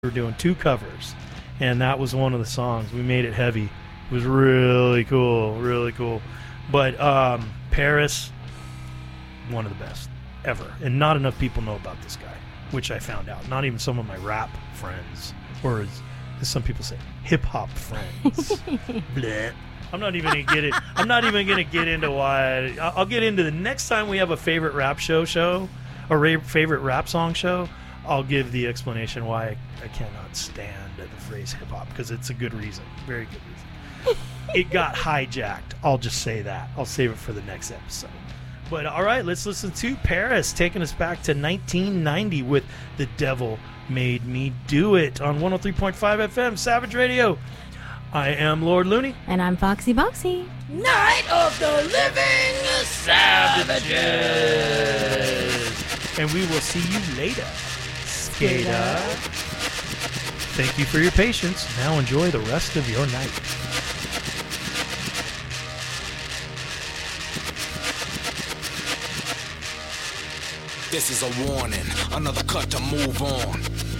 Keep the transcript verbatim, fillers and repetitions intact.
We were doing two covers, and that was one of the songs. We made it heavy. It was really cool, really cool. But um, Paris, one of the best ever. And not enough people know about this guy, which I found out. Not even some of my rap friends, or as, as some people say, hip-hop friends. Bleh. I'm not even gonna get it. I'm not even gonna get into why. I, I'll get into the next time we have a favorite rap show show, or ra- favorite rap song show. I'll give the explanation why I, I cannot stand the phrase hip hop, because it's a good reason, very good reason. It got hijacked. I'll just say that. I'll save it for the next episode. But all right, let's listen to Paris, taking us back to nineteen ninety with "The Devil Made Me Do It" on one oh three point five F M, Savage Radio. I am Lord Looney. And I'm Foxy Boxy. Night of the Living Savages. And we will see you later, Skater. Thank you for your patience. Now enjoy the rest of your night. This is a warning, another cut to move on.